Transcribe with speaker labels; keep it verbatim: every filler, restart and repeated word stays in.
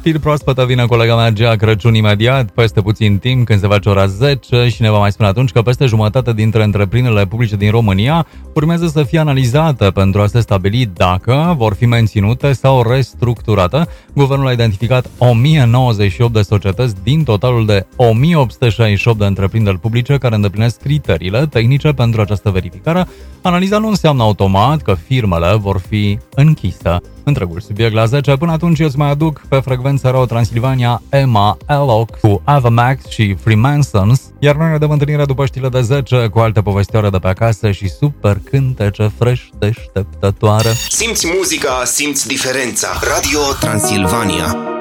Speaker 1: știri proaspătă vine colega mea Gea Crăciun imediat, peste puțin timp, când se face ora zece, și ne va mai spune atunci că peste jumătate dintre întreprinderile publice din România urmează să fie analizate pentru a se stabili dacă vor fi menținute sau restructurate. Guvernul a identificat o mie nouăzeci și opt de societăți din totalul de o mie opt sute șaizeci și opt de întreprinderi publice care îndeplinesc criteriile tehnice pentru această verificare. Analiza nu înseamnă automat că firmele vor fi închise. Întregul subiect la zece. Până atunci eu îți mai aduc pe frecvența Radio Transilvania Emma Elok cu Ava Max și Freemasons, iar noi ne dăm întâlnire după știrile de zece cu alte povestioare de pe acasă și super cântece fresh deșteptătoare.
Speaker 2: Simți muzica, simți diferența. Radio Transilvania.